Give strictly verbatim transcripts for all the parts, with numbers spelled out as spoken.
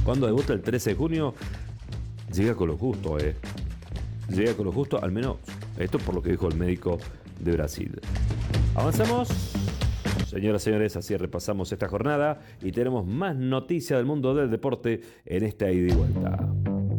Cuando debuta el trece de junio, llega con lo justo, ¿eh? Llega con lo justo, al menos esto por lo que dijo el médico de Brasil. Avanzamos. Señoras y señores, así repasamos esta jornada y tenemos más noticias del mundo del deporte en esta ida y vuelta.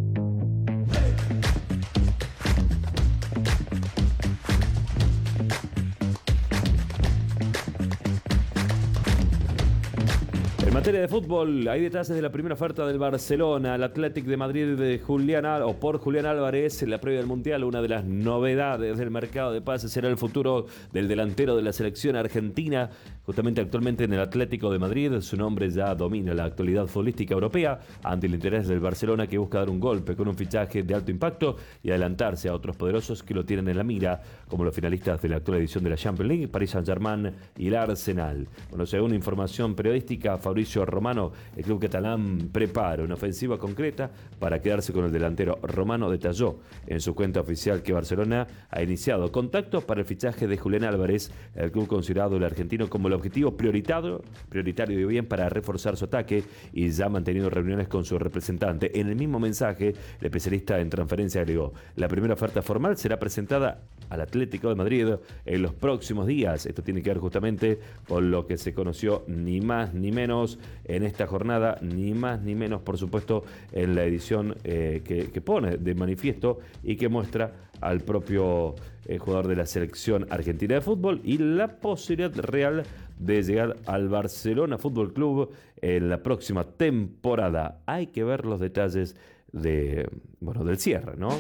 En materia de fútbol, hay detalles de la primera oferta del Barcelona, el Athletic de Madrid de Julián o por Julián Álvarez en la previa del Mundial. Una de las novedades del mercado de pases será el futuro del delantero de la selección argentina, justamente actualmente en el Atlético de Madrid. Su nombre ya domina la actualidad futbolística europea ante el interés del Barcelona, que busca dar un golpe con un fichaje de alto impacto y adelantarse a otros poderosos que lo tienen en la mira, como los finalistas de la actual edición de la Champions League, Paris Saint-Germain y el Arsenal. Bueno, según información periodística, Fabricio Romano, el club catalán prepara una ofensiva concreta para quedarse con el delantero. Romano detalló en su cuenta oficial que Barcelona ha iniciado contactos para el fichaje de Julián Álvarez, el club considerado el argentino como el objetivo prioritario, prioritario de bien para reforzar su ataque, y ya ha mantenido reuniones con su representante. En el mismo mensaje, el especialista en transferencia agregó: la primera oferta formal será presentada al Atlético de Madrid en los próximos días. Esto tiene que ver justamente con lo que se conoció ni más ni menos en esta jornada, ni más ni menos, por supuesto, en la edición eh, que, que pone de manifiesto y que muestra al propio eh, jugador de la selección argentina de fútbol y la posibilidad real de llegar al Barcelona Fútbol Club en la próxima temporada. Hay que ver los detalles de, bueno, del cierre, ¿no?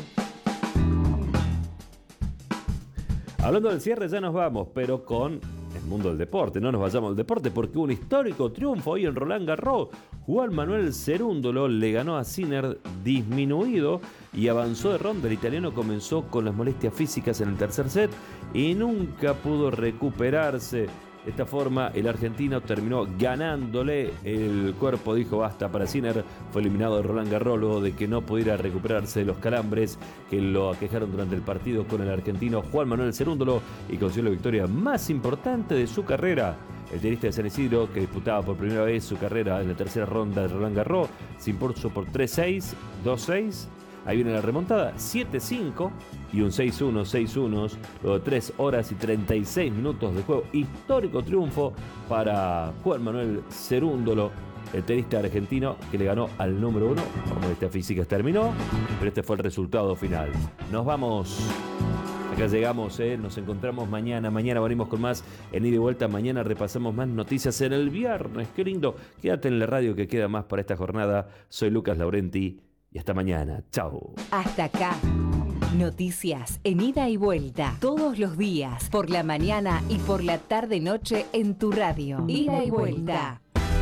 Hablando del cierre, ya nos vamos, pero con el mundo del deporte. No nos vayamos al deporte porque hubo un histórico triunfo hoy en Roland Garros. Juan Manuel Cerúndolo le ganó a Sinner disminuido y avanzó de ronda. El italiano comenzó con las molestias físicas en el tercer set y nunca pudo recuperarse. De esta forma, el argentino terminó ganándole. El cuerpo dijo basta para Sinner. Fue eliminado de Roland Garros luego de que no pudiera recuperarse de los calambres que lo aquejaron durante el partido con el argentino Juan Manuel Cerúndolo, y consiguió la victoria más importante de su carrera. El tenista de San Isidro, que disputaba por primera vez su carrera en la tercera ronda de Roland Garros, se impuso por tres seis, dos seis. Ahí viene la remontada, siete cinco y un seis uno, seis uno, luego de tres horas y treinta y seis minutos de juego. Histórico triunfo para Juan Manuel Cerúndolo, el tenista argentino que le ganó al número uno. Como esta física terminó, pero este fue el resultado final. Nos vamos. Acá llegamos, ¿eh? Nos encontramos mañana. Mañana venimos con más en ida y vuelta. Mañana repasamos más noticias en el viernes. Qué lindo. Quédate en la radio que queda más para esta jornada. Soy Lucas Laurenti. Y hasta mañana. Chao. Hasta acá. Noticias en ida y vuelta. Todos los días. Por la mañana y por la tarde-noche en tu radio. Ida y vuelta.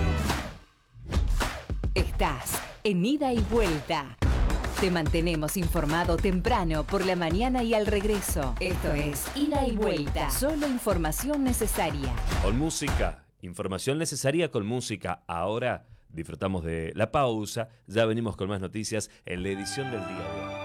Estás en ida y vuelta. Te mantenemos informado temprano, por la mañana y al regreso. Esto es Ida y Vuelta. Solo información necesaria. Con música. Información necesaria con música. Ahora disfrutamos de la pausa. Ya venimos con más noticias en la edición del día de hoy.